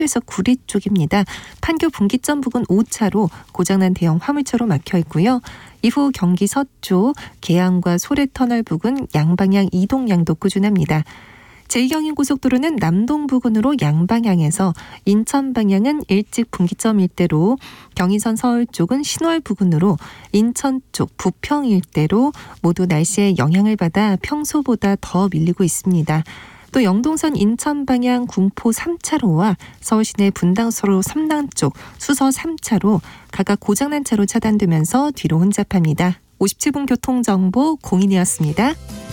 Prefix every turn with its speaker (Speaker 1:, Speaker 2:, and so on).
Speaker 1: 에서 구리 쪽입니다. 판교 분기점 부근 5차로 고장난 대형 화물차로 막혀 있고요. 이후 경기 서쪽 계양과 소래터널 부근 양방향 이동량도 꾸준합니다. 제2경인고속도로는 남동 부근으로 양방향에서 인천 방향은 일찍 분기점 일대로, 경인선 서울 쪽은 신월 부근으로, 인천 쪽 부평 일대로 모두 날씨의 영향을 받아 평소보다 더 밀리고 있습니다. 또 영동선 인천 방향 군포 3차로와 서울시내 분당서로 삼당 쪽 수서 3차로 각각 고장난 차로 차단되면서 뒤로 혼잡합니다. 57분 교통정보 공인이었습니다.